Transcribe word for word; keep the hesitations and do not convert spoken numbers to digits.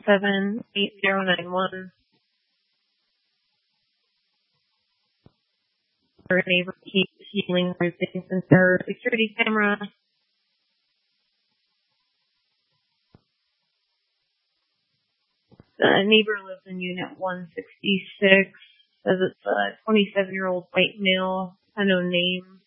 seven eight zero nine one. Our neighbor keeps healing roofing since our security camera. The neighbor lives in unit one sixty-six. Says it's a twenty-seven-year-old white male, unknown name.